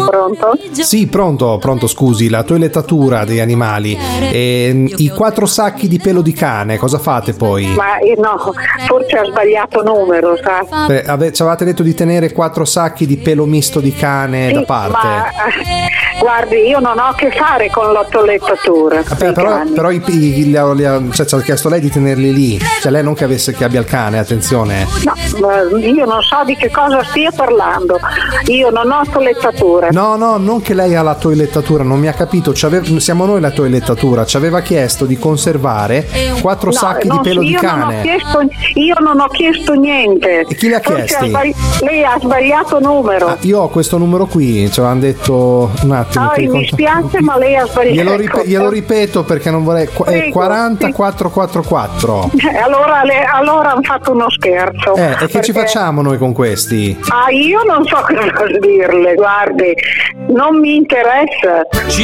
Pronto? Sì, pronto, scusi, la toilettatura degli animali. I 4 sacchi di pelo di cane, cosa fate poi? Ma no, forse ha sbagliato numero, sa? Ci avevate detto di tenere 4 sacchi di pelo misto di cane da parte. Ma guardi, io non ho a che fare con la toilettatura. Però ci ha chiesto lei di tenerli lì, cioè lei non che abbia il cane, attenzione. No, io non so di che cosa stia parlando. Io non ho toilettatura. No, non che lei ha la toilettatura, non mi ha capito. Siamo noi la toilettatura. Ci aveva chiesto di conservare 4 sacchi di pelo di cane. Io non ho chiesto niente. E chi le ha chiesti? Lei ha sbagliato numero. Io ho questo numero qui, ci avevano detto un attimo. Mi spiace, ma lei ha sbagliato. Glielo ripeto perché non vorrei. È 40444. Allora hanno fatto uno scherzo. E che ci facciamo noi con questi? Io non so cosa dirle, guardi, non mi interessa.